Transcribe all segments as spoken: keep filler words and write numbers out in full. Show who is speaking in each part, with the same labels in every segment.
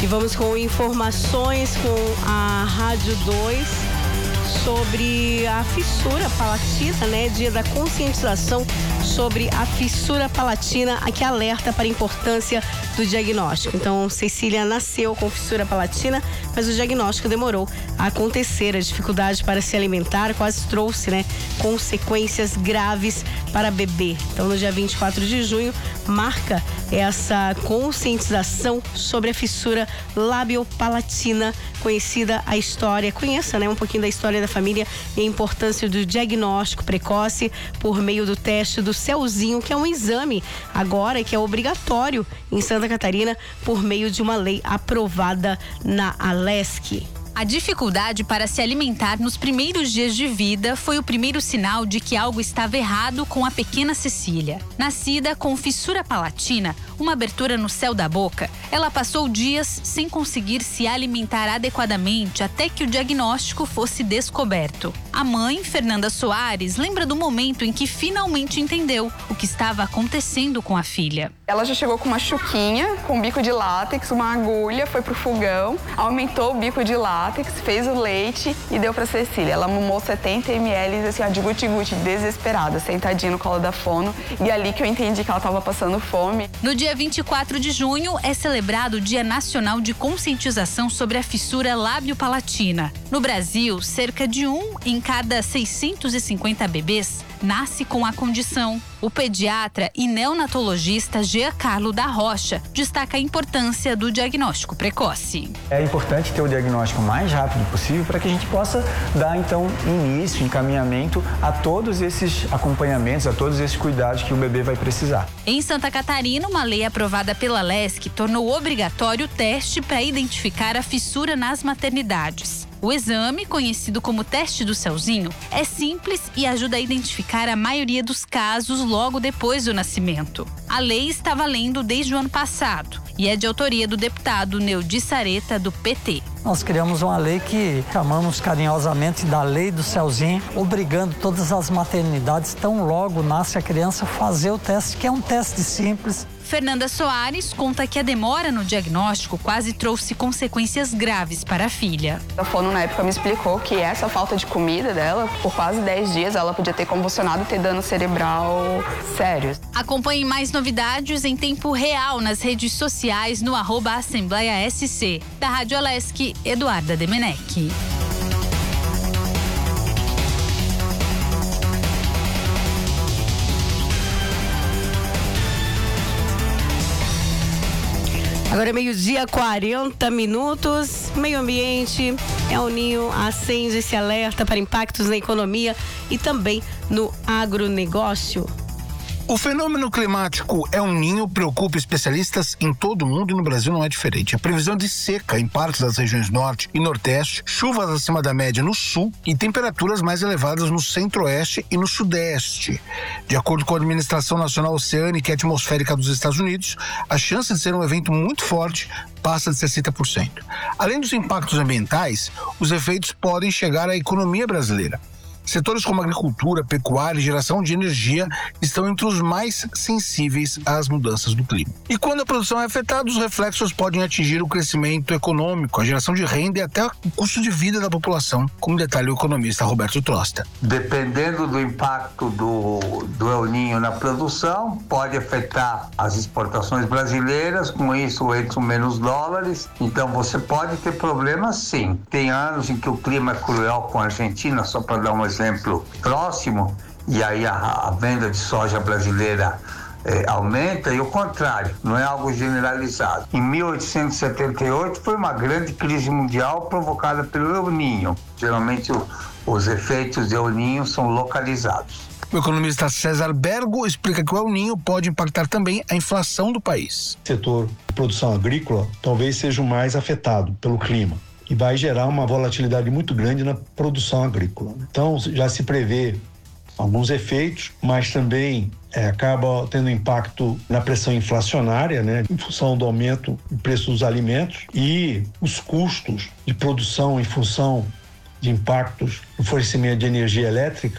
Speaker 1: E vamos com informações com a Rádio dois sobre a fissura palatina, né? Dia da conscientização sobre a fissura palatina, aqui alerta para a importância do diagnóstico. Então, Cecília nasceu com fissura palatina, mas o diagnóstico demorou a acontecer. A dificuldade para se alimentar quase trouxe, né, consequências graves para bebê. Então, no dia vinte e quatro de junho, marca essa conscientização sobre a fissura labiopalatina, conhecida a história, conheça, né, um pouquinho da história da família e a importância do diagnóstico precoce por meio do teste do Ceuzinho, que é um exame agora que é obrigatório em Santa Catarina por meio de uma lei aprovada na Alesc.
Speaker 2: A dificuldade para se alimentar nos primeiros dias de vida foi o primeiro sinal de que algo estava errado com a pequena Cecília. Nascida com fissura palatina, uma abertura no céu da boca, ela passou dias sem conseguir se alimentar adequadamente até que o diagnóstico fosse descoberto. A mãe, Fernanda Soares, lembra do momento em que finalmente entendeu o que estava acontecendo com a filha.
Speaker 3: Ela já chegou com uma chuquinha, com um bico de látex, uma agulha, foi pro fogão, aumentou o bico de látex, fez o leite e deu pra Cecília. Ela mamou setenta mililitros, assim, ó, de guti-guti, desesperada, sentadinha no colo da fono. E ali que eu entendi que ela tava passando fome.
Speaker 2: No dia vinte e quatro de junho é celebrado o Dia Nacional de Conscientização sobre a Fissura Labiopalatina. No Brasil, cerca de um em cada seiscentos e cinquenta bebês nasce com a condição. O pediatra e neonatologista Giancarlo da Rocha destaca a importância do diagnóstico precoce.
Speaker 4: É importante ter o diagnóstico o mais rápido possível para que a gente possa dar, então, início, encaminhamento a todos esses acompanhamentos, a todos esses cuidados que o bebê vai precisar.
Speaker 2: Em Santa Catarina, uma lei aprovada pela Alesc tornou obrigatório o teste para identificar a fissura nas maternidades. O exame, conhecido como teste do Ceuzinho, é simples e ajuda a identificar a maioria dos casos logo depois do nascimento. A lei está valendo desde o ano passado e é de autoria do deputado Neudi Sareta, do P T.
Speaker 5: Nós criamos uma lei que chamamos carinhosamente da Lei do Ceuzinho, obrigando todas as maternidades, tão logo nasce a criança, fazer o teste, que é um teste simples.
Speaker 2: Fernanda Soares conta que a demora no diagnóstico quase trouxe consequências graves para a filha.
Speaker 3: A fono, na época, me explicou que essa falta de comida dela, por quase dez dias, ela podia ter convulsionado e ter dano cerebral sério.
Speaker 2: Acompanhe mais novidades em tempo real nas redes sociais no arroba Assembleia S C. Da Rádio Alesc, Eduarda Demenech.
Speaker 1: Agora é meio-dia, quarenta minutos. Meio Ambiente é o Ninho acende esse alerta para impactos na economia e também no agronegócio.
Speaker 6: O fenômeno climático El Niño preocupa especialistas em todo o mundo e no Brasil não é diferente. A previsão de seca em partes das regiões norte e nordeste, chuvas acima da média no sul e temperaturas mais elevadas no centro-oeste e no sudeste. De acordo com a Administração Nacional Oceânica e Atmosférica dos Estados Unidos, a chance de ser um evento muito forte passa de sessenta por cento. Além dos impactos ambientais, os efeitos podem chegar à economia brasileira. Setores como agricultura, pecuária e geração de energia estão entre os mais sensíveis às mudanças do clima. E quando a produção é afetada, os reflexos podem atingir o crescimento econômico, a geração de renda e até o custo de vida da população, como detalha o economista Roberto Trosta.
Speaker 7: Dependendo do impacto do, do El Niño na produção, pode afetar as exportações brasileiras, com isso entram menos dólares, então você pode ter problemas sim. Tem anos em que o clima é cruel com a Argentina, só para dar uma exemplo próximo, e aí a, a venda de soja brasileira eh, aumenta, e o contrário, não é algo generalizado. Em mil oitocentos e setenta e oito foi uma grande crise mundial provocada pelo El Niño. Geralmente o, os efeitos de El Niño são localizados.
Speaker 6: O economista César Bergo explica que o El Niño pode impactar também a inflação do país.
Speaker 8: O setor de produção agrícola talvez seja o mais afetado pelo clima e vai gerar uma volatilidade muito grande na produção agrícola. Então, já se prevê alguns efeitos, mas também é, acaba tendo impacto na pressão inflacionária, né, em função do aumento do preço dos alimentos e os custos de produção em função de impactos no fornecimento de energia elétrica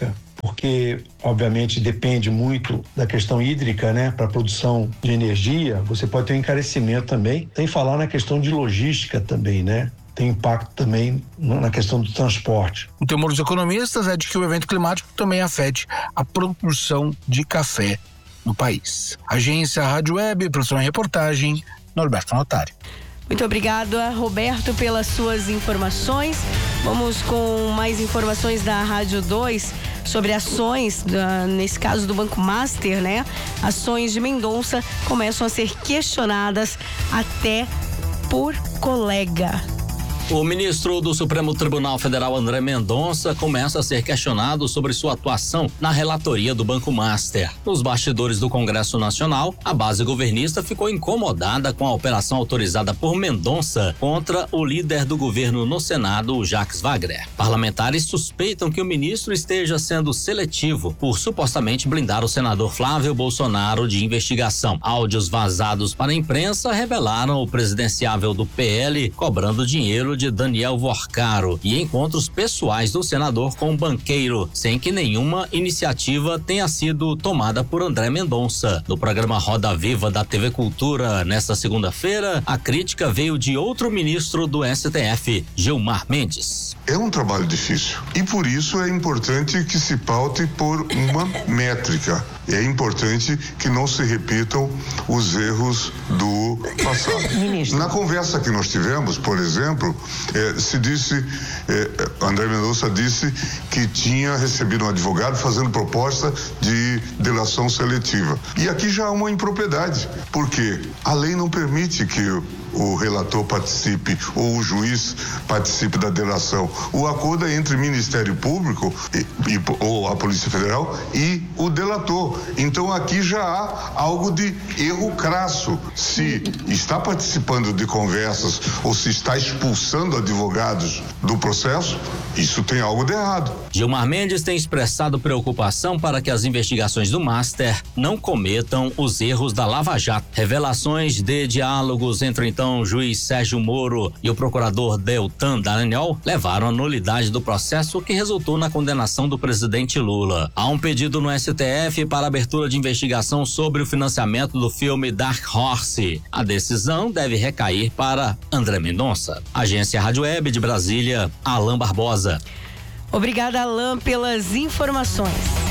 Speaker 8: porque obviamente depende muito da questão hídrica, né, para a produção de energia. Você pode ter um encarecimento também. Tem que falar na questão de logística também, né? Tem impacto também na questão do transporte.
Speaker 6: O temor dos economistas é de que o evento climático também afete a produção de café no país. Agência Rádio Web, produção e reportagem, Norberto Notari.
Speaker 1: Muito obrigada, Roberto, pelas suas informações. Vamos com mais informações da Rádio dois sobre ações, da, nesse caso do Banco Master, né? Ações de Mendonça começam a ser questionadas até por colega.
Speaker 9: O ministro do Supremo Tribunal Federal, André Mendonça, começa a ser questionado sobre sua atuação na relatoria do Banco Master. Nos bastidores do Congresso Nacional, a base governista ficou incomodada com a operação autorizada por Mendonça contra o líder do governo no Senado, Jacques Wagner. Parlamentares suspeitam que o ministro esteja sendo seletivo por supostamente blindar o senador Flávio Bolsonaro de investigação. Áudios vazados para a imprensa revelaram o presidenciável do P L cobrando dinheiro de Daniel Vorcaro e encontros pessoais do senador com o banqueiro, sem que nenhuma iniciativa tenha sido tomada por André Mendonça. No programa Roda Viva da T V Cultura, nesta segunda-feira, a crítica veio de outro ministro do S T F, Gilmar Mendes.
Speaker 10: É um trabalho difícil e por isso é importante que se paute por uma métrica. É importante que não se repitam os erros do passado. Ministro. Na conversa que nós tivemos, por exemplo, eh, se disse, eh, André Mendonça disse que tinha recebido um advogado fazendo proposta de delação seletiva. E aqui já há uma impropriedade, porque a lei não permite que o relator participe ou o juiz participe da delação. O acordo é entre o Ministério Público e, e, ou a Polícia Federal e o delator. Então aqui já há algo de erro crasso. Se está participando de conversas ou se está expulsando advogados do processo, isso tem algo de errado.
Speaker 9: Gilmar Mendes tem expressado preocupação para que as investigações do Master não cometam os erros da Lava Jato. Revelações de diálogos entre então o juiz Sérgio Moro e o procurador Deltan Dallagnol levaram à nulidade do processo que resultou na condenação do presidente Lula. Há um pedido no S T F para abertura de investigação sobre o financiamento do filme Dark Horse. A decisão deve recair para André Mendonça. Agência Rádio Web de Brasília, Alain Barbosa.
Speaker 1: Obrigada, Alain, pelas informações.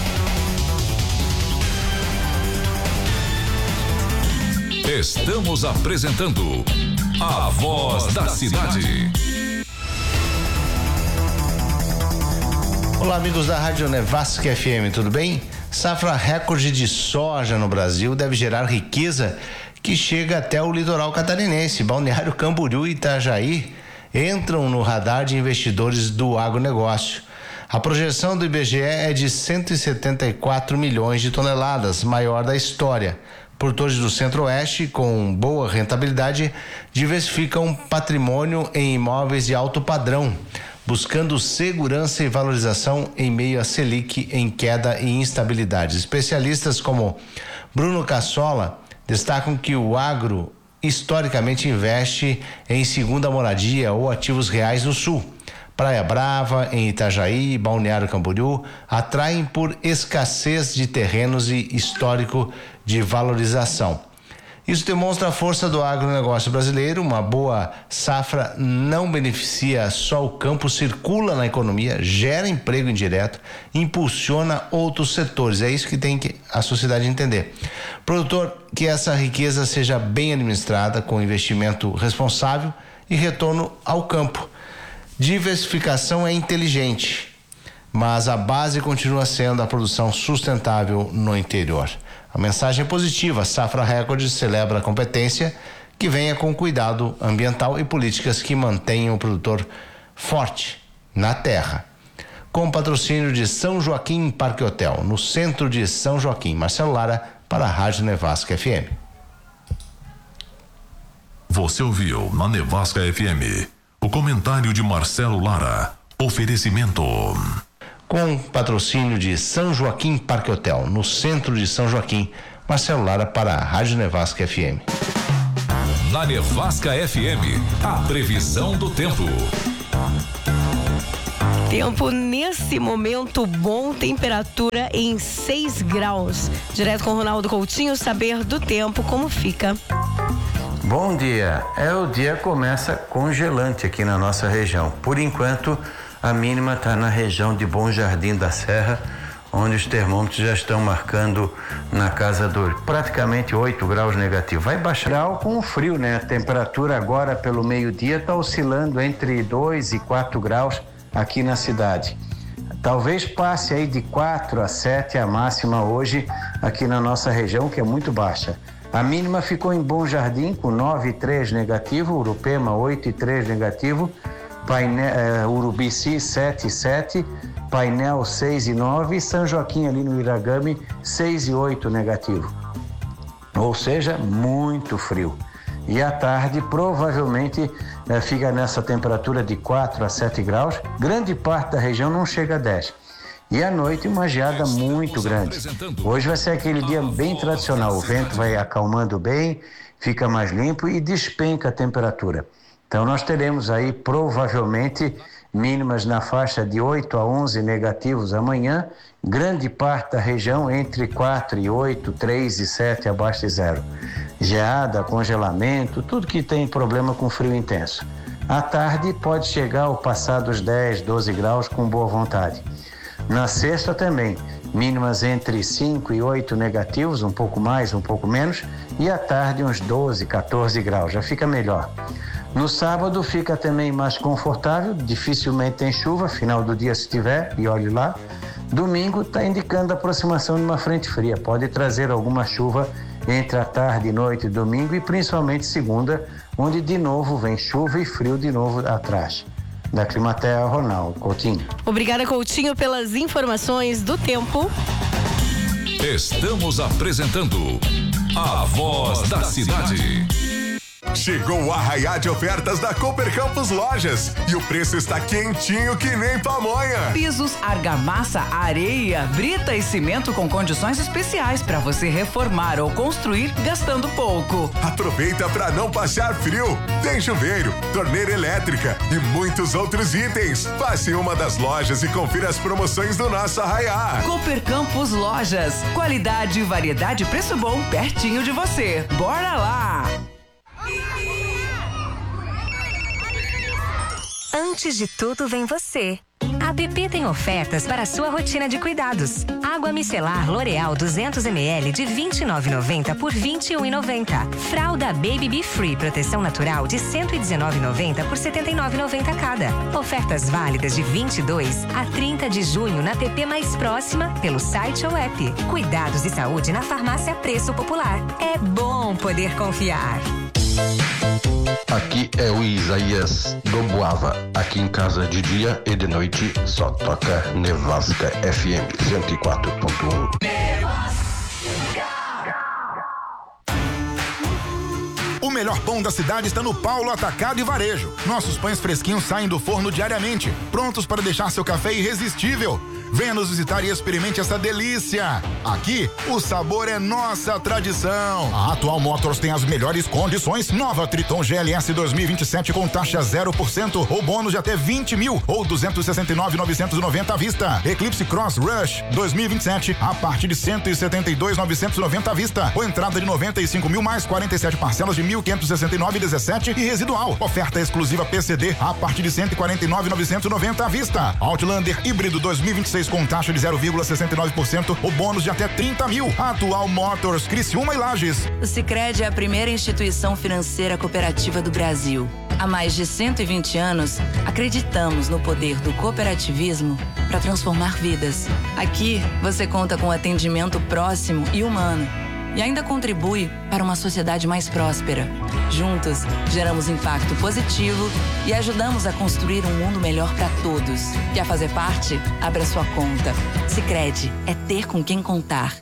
Speaker 11: Estamos apresentando A Voz da Cidade.
Speaker 12: Olá, amigos da Rádio Nevasca F M, tudo bem? Safra recorde de soja no Brasil deve gerar riqueza que chega até o litoral catarinense. Balneário Camboriú e Itajaí entram no radar de investidores do agronegócio. A projeção do I B G E é de cento e setenta e quatro milhões de toneladas, maior da história. Produtores do Centro-Oeste, com boa rentabilidade, diversificam patrimônio em imóveis de alto padrão, buscando segurança e valorização em meio a Selic em queda e instabilidade. Especialistas como Bruno Cassola destacam que o agro historicamente investe em segunda moradia ou ativos reais no sul. Praia Brava, em Itajaí, Balneário Camboriú, atraem por escassez de terrenos e histórico de valorização. Isso demonstra a força do agronegócio brasileiro. Uma boa safra não beneficia só o campo, circula na economia, gera emprego indireto, impulsiona outros setores. É isso que tem que a sociedade entender. Produtor, que essa riqueza seja bem administrada, com investimento responsável e retorno ao campo. Diversificação é inteligente, mas a base continua sendo a produção sustentável no interior. A mensagem é positiva. Safra Recorde celebra a competência que venha com cuidado ambiental e políticas que mantenham o produtor forte na terra. Com patrocínio de São Joaquim Parque Hotel, no centro de São Joaquim. Marcelo Lara, para a Rádio Nevasca F M.
Speaker 11: Você ouviu na Nevasca F M o comentário de Marcelo Lara. Oferecimento.
Speaker 12: Com patrocínio de São Joaquim Parque Hotel, no centro de São Joaquim. Marcelo Lara para a Rádio Nevasca F M.
Speaker 11: Na Nevasca F M, a previsão do tempo.
Speaker 1: Tempo nesse momento bom, temperatura em seis graus. Direto com Ronaldo Coutinho, saber do tempo, como fica.
Speaker 12: Bom dia. É, o dia começa congelante aqui na nossa região. Por enquanto, a mínima está na região de Bom Jardim da Serra, onde os termômetros já estão marcando na casa do praticamente oito graus negativo. Vai baixar com o frio, né? A temperatura agora pelo meio-dia está oscilando entre dois e quatro graus aqui na cidade. Talvez passe aí de quatro a sete a máxima hoje aqui na nossa região, que é muito baixa. A mínima ficou em Bom Jardim com nove e três negativo, Urupema oito e três negativo, Painel, uh, Urubici sete e sete, Painel seis e nove e São Joaquim ali no Iragami seis e oito negativo. Ou seja, muito frio. E à tarde provavelmente eh, fica nessa temperatura de quatro a sete graus. Grande parte da região não chega a dez. E à noite uma geada muito grande. Hoje vai ser aquele dia bem tradicional. O vento vai acalmando bem, fica mais limpo e despenca a temperatura. Então nós teremos aí provavelmente mínimas na faixa de oito a onze negativos amanhã. Grande parte da região entre quatro e oito, três e sete abaixo de zero. Geada, congelamento, tudo que tem problema com frio intenso. À tarde pode chegar ao passar dos dez, doze graus com boa vontade. Na sexta também, mínimas entre cinco e oito negativos, um pouco mais, um pouco menos, e à tarde uns doze, quatorze graus, já fica melhor. No sábado fica também mais confortável, dificilmente tem chuva, final do dia se tiver, e olhe lá. Domingo está indicando a aproximação de uma frente fria, pode trazer alguma chuva entre a tarde, noite e domingo, e principalmente segunda, onde de novo vem chuva e frio de novo atrás. Da Climaterra, Ronaldo Coutinho.
Speaker 1: Obrigada, Coutinho, pelas informações do tempo.
Speaker 11: Estamos apresentando A Voz da Cidade.
Speaker 13: Chegou o arraiá de ofertas da Cooper Campos Lojas e o preço está quentinho que nem pamonha.
Speaker 14: Pisos, argamassa, areia, brita e cimento com condições especiais para você reformar ou construir gastando pouco.
Speaker 13: Aproveita para não passar frio. Tem chuveiro, torneira elétrica e muitos outros itens. Passe em uma das lojas e confira as promoções do nosso arraiá.
Speaker 14: Cooper Campos Lojas. Qualidade, variedade e preço bom pertinho de você. Bora lá!
Speaker 15: Antes de tudo vem você. A App tem ofertas para a sua rotina de cuidados. Água micelar L'Oreal duzentos mililitros de vinte e nove reais e noventa centavos por vinte e um reais e noventa centavos. Fralda Baby Be Free proteção natural de cento e dezenove reais e noventa centavos por setenta e nove reais e noventa centavos cada. Ofertas válidas de vinte e dois a trinta de junho na app mais próxima, pelo site ou app. Cuidados e saúde na farmácia Preço Popular. É bom poder confiar.
Speaker 16: Aqui é o Isaías do Boava. Aqui em casa de dia e de noite só toca Nevasca F M cento e quatro ponto um.
Speaker 17: O melhor pão da cidade está no Paulo Atacado e Varejo. Nossos pães fresquinhos saem do forno diariamente, prontos para deixar seu café irresistível. Venha nos visitar e experimente essa delícia. Aqui, o sabor é nossa tradição. A Atual Motors tem as melhores condições. Nova Triton G L S dois mil e vinte e sete com taxa zero por cento ou bônus de até vinte mil ou duzentos e sessenta e nove mil novecentos e noventa à vista. Eclipse Cross Rush dois mil e vinte e sete a partir de cento e setenta e dois mil novecentos e noventa à vista. Ou entrada de noventa e cinco mil mais quarenta e sete parcelas de mil quinhentos e sessenta e nove vírgula dezessete e residual. Oferta exclusiva P C D a partir de cento e quarenta e nove mil novecentos e noventa à vista. Outlander híbrido dois mil e vinte e seis com taxa de zero vírgula sessenta e nove por cento ou bônus de até trinta mil. Atual Motors, Criciúma e Lages.
Speaker 18: O Sicredi é a primeira instituição financeira cooperativa do Brasil. Há mais de cento e vinte anos, acreditamos no poder do cooperativismo para transformar vidas. Aqui, você conta com atendimento próximo e humano e ainda contribui para uma sociedade mais próspera. Juntos, geramos impacto positivo e ajudamos a construir um mundo melhor para todos. Quer fazer parte? Abra sua conta. Sicredi é ter com quem contar.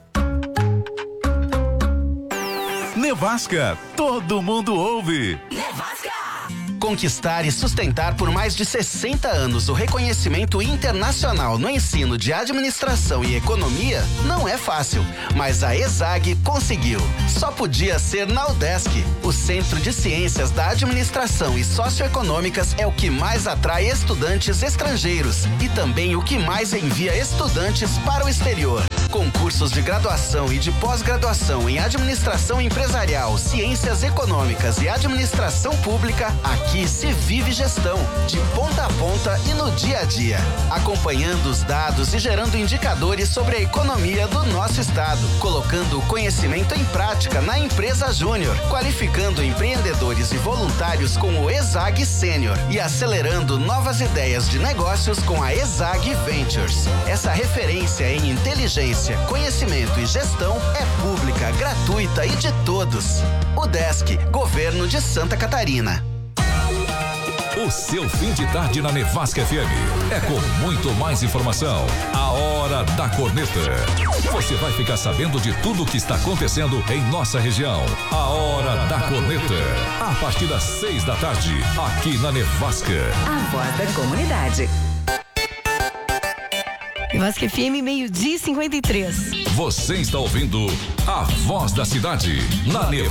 Speaker 19: Nevasca, todo mundo ouve.
Speaker 18: Nevasca!
Speaker 19: Conquistar e sustentar por mais de sessenta anos o reconhecimento internacional no ensino de administração e economia não é fácil, mas a ESAG conseguiu. Só podia ser na UDESC. O Centro de Ciências da Administração e Socioeconômicas é o que mais atrai estudantes estrangeiros e também o que mais envia estudantes para o exterior. Com cursos de graduação e de pós-graduação em administração empresarial, ciências econômicas e administração pública, aqui se vive gestão, de ponta a ponta e no dia a dia, acompanhando os dados e gerando indicadores sobre a economia do nosso estado, colocando o conhecimento em prática na empresa Júnior, qualificando empreendedores e voluntários com o ESAG Sênior e acelerando novas ideias de negócios com a ESAG Ventures. Essa referência em inteligência, conhecimento e gestão é pública, gratuita e de todos. UDESC, Governo de Santa Catarina.
Speaker 20: O seu fim de tarde na Nevasca F M é com muito mais informação. A Hora da Corneta. Você vai ficar sabendo de tudo o que está acontecendo em nossa região. A Hora da Corneta. A partir das seis da tarde, aqui na Nevasca.
Speaker 15: A voz da comunidade.
Speaker 1: Nevasca F M, meio-dia e cinquenta e três.
Speaker 20: Você está ouvindo a Voz da Cidade, na Nevasca.